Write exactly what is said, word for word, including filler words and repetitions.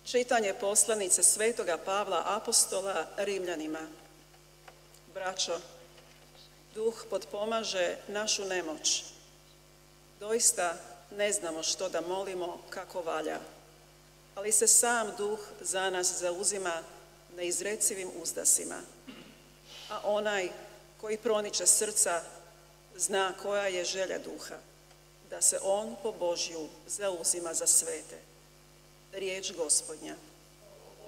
Čitanje poslanice svetoga Pavla apostola Rimljanima. Braćo, Duh potpomaže našu nemoć. Doista ne znamo što da molimo kako valja, ali se sam Duh za nas zauzima neizrecivim uzdasima. A onaj koji proniče srca zna koja je želja Duha, da se on po Božju zauzima za svete. Riječ Gospodnja.